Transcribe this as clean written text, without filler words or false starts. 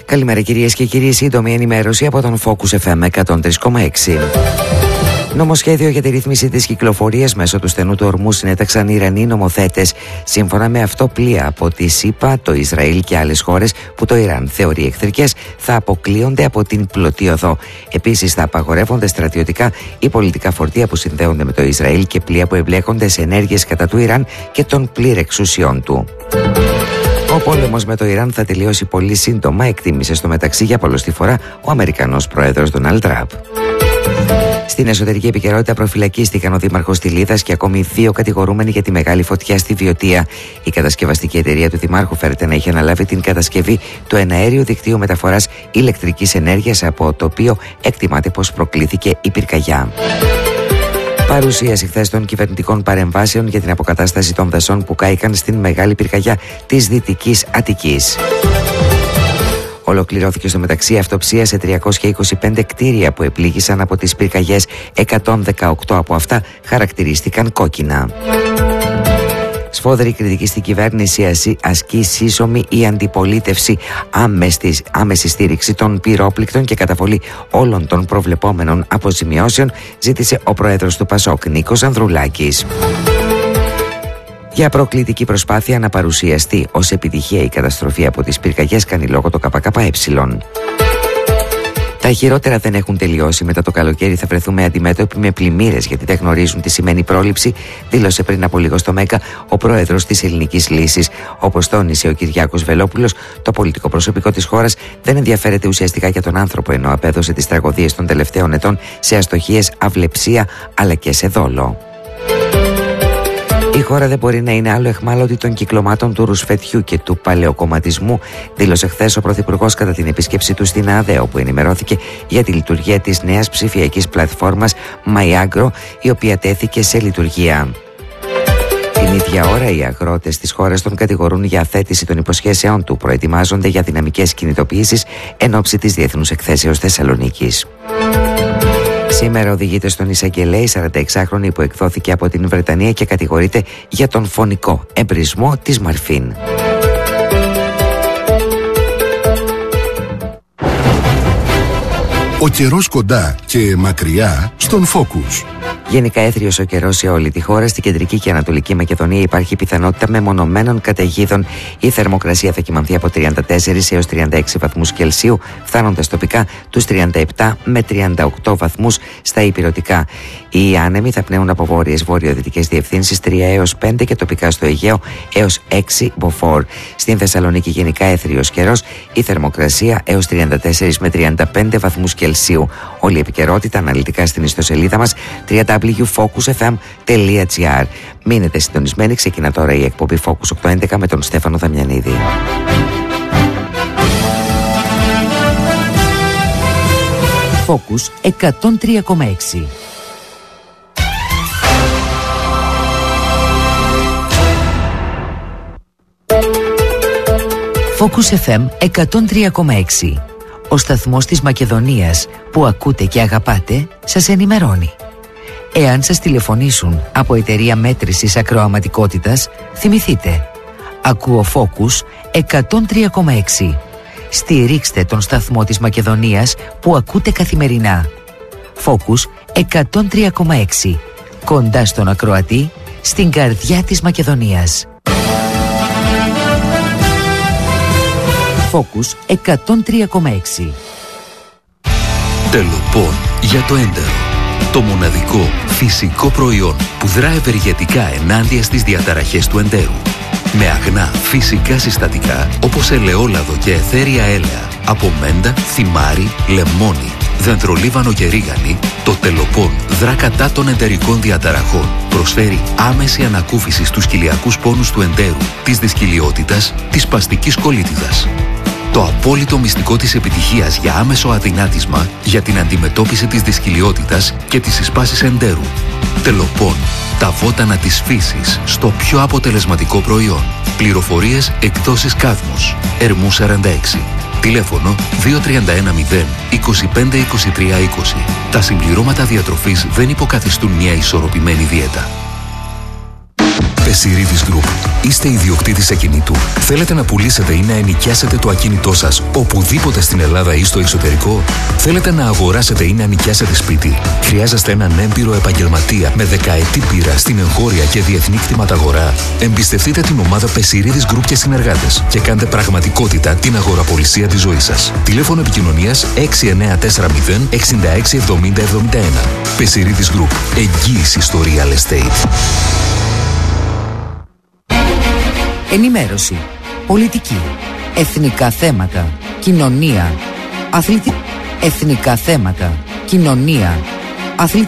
Καλημέρα κυρίες και κύριοι, σύντομη ενημέρωση από τον Focus FM 103,6. Νομοσχέδιο για τη ρύθμιση της κυκλοφορίας μέσω του στενού του ορμού συνέταξαν οι Ιρανοί νομοθέτες. Σύμφωνα με αυτό, πλοία από τη ΣΥΠΑ, το Ισραήλ και άλλες χώρες που το Ιράν θεωρεί εχθρικές θα αποκλείονται από την πλωτή οδό. Επίσης, θα απαγορεύονται στρατιωτικά ή πολιτικά φορτία που συνδέονται με το Ισραήλ και πλοία που εμπλέκονται σε ενέργειες κατά του Ιράν και των πλήρ εξουσιών του. Ο πόλεμος με το Ιράν θα τελειώσει πολύ σύντομα, εκτίμησε στο μεταξύ για πολλωστή φορά ο Αμερικανός πρόεδρος Ντόναλντ Τραμπ. Στην εσωτερική επικαιρότητα προφυλακίστηκαν ο δήμαρχος Τιλίδας και ακόμη 2 κατηγορούμενοι για τη μεγάλη φωτιά στη Βιωτία. Η κατασκευαστική εταιρεία του δημάρχου φέρεται να έχει αναλάβει την κατασκευή του εναέριου δικτύου μεταφοράς ηλεκτρικής ενέργειας, από το οποίο εκτιμάται πως προκλήθηκε η πυρκαγιά. Παρουσίαση χθες των κυβερνητικών παρεμβάσεων για την αποκατάσταση των δασών που κάηκαν στην μεγάλη πυρκαγιά της Δυτικής Αττικής. Ολοκληρώθηκε στο μεταξύ αυτοψία σε 325 κτίρια που επλήγησαν από τις πυρκαγιές. 118 από αυτά χαρακτηρίστηκαν κόκκινα. Σφόδρη κριτική στην κυβέρνηση ασκεί σύσσωμη η αντιπολίτευση, άμεση στήριξη των πυρόπληκτων και καταβολή όλων των προβλεπόμενων αποζημιώσεων, ζήτησε ο πρόεδρος του ΠΑΣΟΚ, Νίκος Ανδρουλάκης. Για προκλητική προσπάθεια να παρουσιαστεί ως επιτυχία η καταστροφή από τις πυρκαγιές κάνει λόγο το ΚΚΕ. Τα χειρότερα δεν έχουν τελειώσει. Μετά το καλοκαίρι θα βρεθούμε αντιμέτωποι με πλημμύρες, γιατί δεν γνωρίζουν τι σημαίνει πρόληψη, δήλωσε πριν από λίγο στο ΜΕΚΑ ο πρόεδρος της Ελληνικής Λύσης. Όπως τόνισε ο Κυριάκος Βελόπουλος, το πολιτικό προσωπικό της χώρας δεν ενδιαφέρεται ουσιαστικά για τον άνθρωπο, ενώ απέδωσε τις τραγωδίες των τελευταίων ετών σε αστοχίες, αυλεψία αλλά και σε δόλο. Η χώρα δεν μπορεί να είναι άλλο εχμάλωτη των κυκλωμάτων του ρουσφετιού και του παλαιοκομματισμού, δήλωσε χθες ο Πρωθυπουργός κατά την επίσκεψή του στην ΑΔΕ, όπου ενημερώθηκε για τη λειτουργία της νέας ψηφιακής πλατφόρμας MyAgro, η οποία τέθηκε σε λειτουργία. Την ίδια ώρα, οι αγρότες της χώρας τον κατηγορούν για αθέτηση των υποσχέσεών του. Προετοιμάζονται για δυναμικές κινητοποιήσεις εν ώψη της Διεθνούς Εκθέσεως Θεσσαλονίκης. Σήμερα οδηγείται στον εισαγγελέα η 46χρονη που εκδόθηκε από την Βρετανία και κατηγορείται για τον φωνικό εμπρισμό της Μαρφίν. Ο καιρός κοντά και μακριά στον Focus. Γενικά έθριος ο καιρός σε όλη τη χώρα. Στην κεντρική και ανατολική Μακεδονία υπάρχει πιθανότητα μεμονωμένων καταιγίδων. Η θερμοκρασία θα κυμανθεί από 34 έως 36 βαθμούς Κελσίου, φτάνοντας τοπικά τους 37 με 38 βαθμούς στα ηπειρωτικά. Οι άνεμοι θα πνέουν από βόρειες βορειοδυτικές διευθύνσεις 3 έως 5 και τοπικά στο Αιγαίο έως 6 μποφόρ. Στην Θεσσαλονίκη γενικά έθριος καιρός, η θερμοκρασία έως 34 με 35 βαθμούς Κελσίου. Όλη η επικαιρότητα αναλυτικά στην ιστοσελίδα μας www.focusfm.gr. Μείνετε συντονισμένοι, ξεκινά τώρα η εκπομπή Focus 811 με τον Στέφανο Δαμιανίδη. Focus 103,6. Focus FM 103,6. Ο σταθμός της Μακεδονίας που ακούτε και αγαπάτε σας ενημερώνει. Εάν σας τηλεφωνήσουν από εταιρεία μέτρησης ακροαματικότητας, θυμηθείτε. Ακούω Focus 103,6. Στηρίξτε τον σταθμό της Μακεδονίας που ακούτε καθημερινά. Focus 103,6. Κοντά στον ακροατή, στην καρδιά της Μακεδονίας. Focus 103,6. Τελοπών για το έντερο. Το μοναδικό φυσικό προϊόν που δρά ευεργετικά ενάντια στις διαταραχές του εντέρου. Με αγνά φυσικά συστατικά όπως ελαιόλαδο και αιθέρια έλαια, από μέντα, θυμάρι, λεμόνι, δεντρολίβανο και ρίγανη, το Τελοπών δρά κατά των εντερικών διαταραχών. Προσφέρει άμεση ανακούφιση στους κοιλιακούς πόνους του εντέρου, της δυσκυλιότητας, της σπαστικής κολίτιδας. Το απόλυτο μυστικό της επιτυχίας για άμεσο αδυνάτισμα για την αντιμετώπιση της δυσκυλιότητας και της συσπάσης εντέρου. Τελοπών. Τα βότανα της φύσης στο πιο αποτελεσματικό προϊόν. Πληροφορίες εκδόσεις Κάδμος. Ερμού 46. Τηλέφωνο 2310 25 23 20. Τα συμπληρώματα διατροφής δεν υποκαθιστούν μια ισορροπημένη δίαιτα. Πεσιρίδης Group. Είστε ιδιοκτήτης ακινήτου. Θέλετε να πουλήσετε ή να ενοικιάσετε το ακίνητό σας οπουδήποτε στην Ελλάδα ή στο εξωτερικό. Θέλετε να αγοράσετε ή να νοικιάσετε σπίτι. Χρειάζεστε έναν έμπειρο επαγγελματία με δεκαετή πείρα στην εγχώρια και διεθνή κτηματαγορά. Εμπιστευτείτε την ομάδα Πεσιρίδης Group και συνεργάτες και κάντε πραγματικότητα την αγοραπολισία της ζωής σας. Τηλέφωνο επικοινωνίας 6940 66 70 71. Πεσιρίδης Group. Εγγύηση στο real estate. Ενημέρωση, πολιτική, εθνικά θέματα, κοινωνία, αθλητική, εθνικά θέματα, κοινωνία, αθλητική.